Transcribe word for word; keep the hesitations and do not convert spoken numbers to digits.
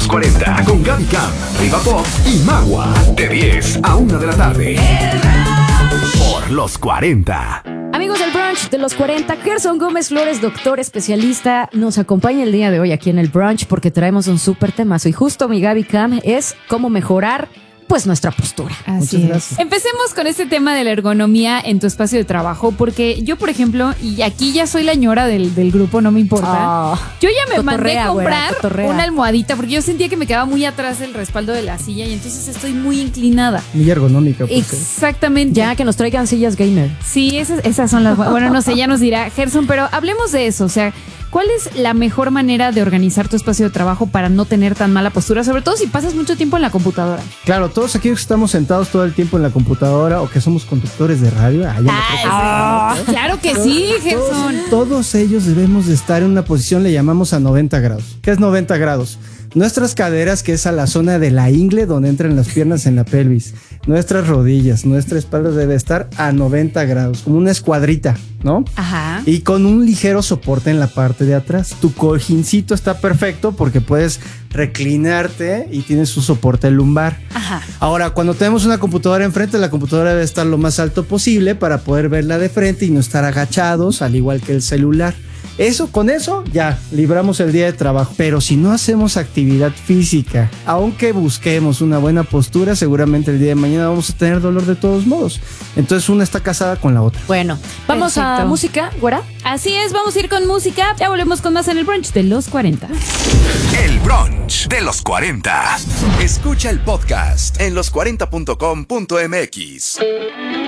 cuarenta con Gaby Cam, Riva Pop y Magua. De diez a una de la tarde. Por los cuarenta. Amigos del brunch de los cuarenta, Gerson Gómez Flores, doctor especialista, nos acompaña el día de hoy aquí en el brunch porque traemos un súper temazo. Y justo mi Gaby Cam es cómo mejorar pues nuestra postura. Así es. Empecemos con este tema de la ergonomía en tu espacio de trabajo, porque yo, por ejemplo, y aquí ya soy la ñora del, del grupo, no me importa. Oh, yo ya me mandé a comprar güera, una almohadita porque yo sentía que me quedaba muy atrás el respaldo de la silla y entonces estoy muy inclinada. Muy ergonómica. Pues, exactamente. Ya que nos traigan sillas gamer. Sí, esas, esas son las... Bueno, no sé, ya nos dirá Gerson, pero hablemos de eso, o sea... ¿Cuál es la mejor manera de organizar tu espacio de trabajo para no tener tan mala postura? Sobre todo si pasas mucho tiempo en la computadora. Claro, todos aquí que estamos sentados todo el tiempo en la computadora o que somos conductores de radio. Ah, ah, ¿no? Claro que sí, Gerson. Todos, todos ellos debemos de estar en una posición, le llamamos a noventa grados. ¿Qué es noventa grados? Nuestras caderas, que es a la zona de la ingle donde entran las piernas en la pelvis. Nuestras rodillas, nuestra espalda debe estar a noventa grados, como una escuadrita, ¿no? Ajá. Y con un ligero soporte en la parte de atrás. Tu cojincito está perfecto porque puedes reclinarte y tienes un soporte lumbar. Ajá. Ahora, cuando tenemos una computadora enfrente, la computadora debe estar lo más alto posible para poder verla de frente y no estar agachados, al igual que el celular. Eso, con eso, ya libramos el día de trabajo. Pero si no hacemos actividad física, aunque busquemos una buena postura, seguramente el día de mañana vamos a tener dolor de todos modos. Entonces una está casada con la otra. Bueno, vamos Perfecto. a música, güera. Así es, vamos a ir con música. Ya volvemos con más en el brunch de los cuarenta. El brunch de los cuarenta. Escucha el podcast en los cuarenta punto com punto m x.